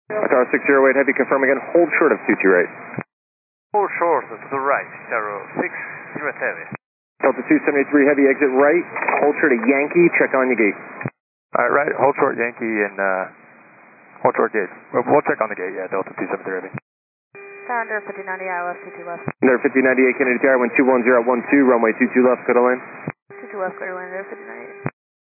Tower 608 Heavy, confirm again, hold short of 22 right. Hold short to the right, Tower 60 Heavy. Delta 273 Heavy, exit right, hold short of Yankee, check on your gate. Alright, right, hold short Yankee and hold short gate. We'll check on the gate, yeah, Delta 273 Heavy. Under 5090 ILS, 22 left. Under 5098 Kennedy Tower, wind 21012, runway 22 left, go to line. 22 left, clear line, under 5098.